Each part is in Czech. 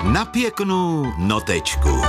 Na pěknou notečku.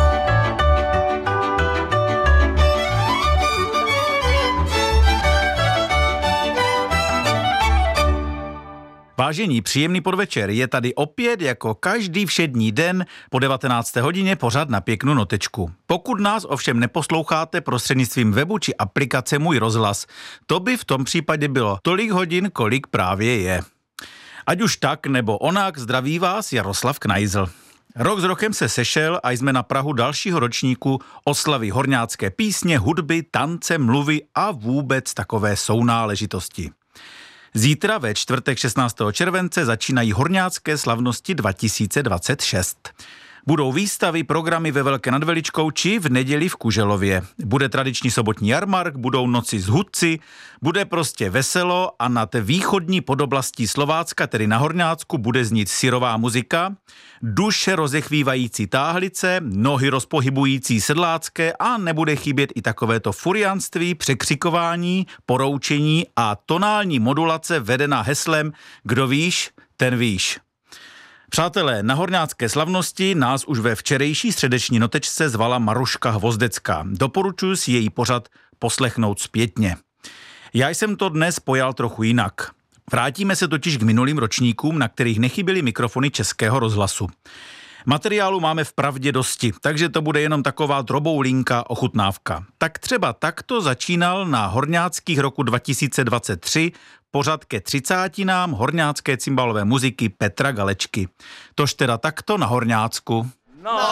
Vážení, příjemný podvečer, je tady opět jako každý všední den po 19. hodině pořad Na pěknou notečku. Pokud nás ovšem neposloucháte prostřednictvím webu či aplikace Můj rozhlas, to by v tom případě bylo tolik hodin, kolik právě je. Ať už tak nebo onak, zdraví vás Jaroslav Knajzl. Rok s rokem se sešel a jsme na prahu dalšího ročníku oslavy horňácké písně, hudby, tance, mluvy a vůbec takové sounáležitosti. Zítra ve čtvrtek 16. července začínají horňácké slavnosti 2026. Budou výstavy, programy ve Velké nad Veličkou či v neděli v Kuželově. Bude tradiční sobotní jarmark, budou noci z hudci, bude prostě veselo a nad východní podoblastí Slovácka, tedy na Horňácku, bude znít syrová muzika, duše rozechvívající táhlice, nohy rozpohybující sedlácké a nebude chybět i takovéto furianství, překřikování, poroučení a tonální modulace vedená heslem Kdo víš, ten víš. Přátelé, na horňácké slavnosti nás už ve včerejší středeční notečce zvala Maruška Hvozdecká. Doporučuji si její pořad poslechnout zpětně. Já jsem to dnes pojal trochu jinak. Vrátíme se totiž k minulým ročníkům, na kterých nechyběly mikrofony Českého rozhlasu. Materiálu máme vpravdě dosti, takže to bude jenom taková droboulinka ochutnávka. Tak třeba takto začínal na horňáckých roku 2023 pořad ke 30. horňácké cymbalové muziky Petra Galečky. Tož teda takto na Horňácku.